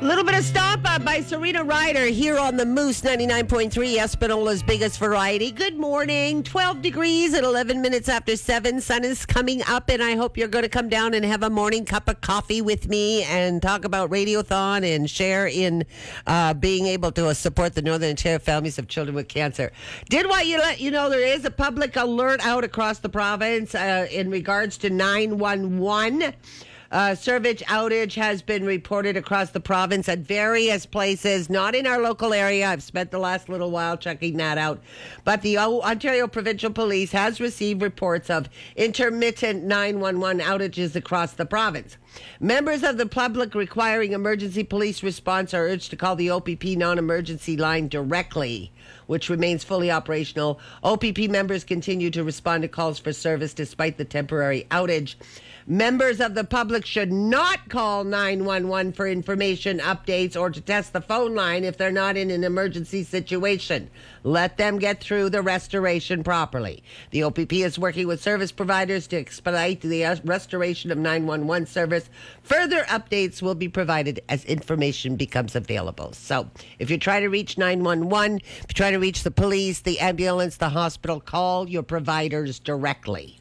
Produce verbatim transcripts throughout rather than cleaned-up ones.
A little bit of stop up by Serena Ryder here on the Moose ninety-nine point three, Espinola's biggest variety. Good morning. twelve degrees at eleven minutes after seven. Sun is coming up, and I hope you're going to come down and have a morning cup of coffee with me and talk about Radiothon and share in uh, being able to uh, support the Northern Ontario families of children with cancer. Did want you let you know there is a public alert out across the province uh, in regards to nine one one. Uh, service outage has been reported across the province at various places, not in our local area. I've spent the last little while checking that out. But the Ontario Provincial Police has received reports of intermittent nine one one outages across the province. Members of the public requiring emergency police response are urged to call the O P P non-emergency line directly, which remains fully operational. O P P members continue to respond to calls for service despite the temporary outage. Members of the public should not call nine one one for information updates or to test the phone line if they're not in an emergency situation. Let them get through the restoration properly. The O P P is working with service providers to expedite the restoration of nine one one service. Further updates will be provided as information becomes available. So if you try to reach nine one one, if you try to reach the police, the ambulance, the hospital, call your providers directly.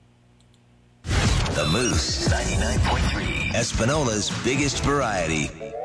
The Moose ninety-nine point three, Espinola's biggest variety.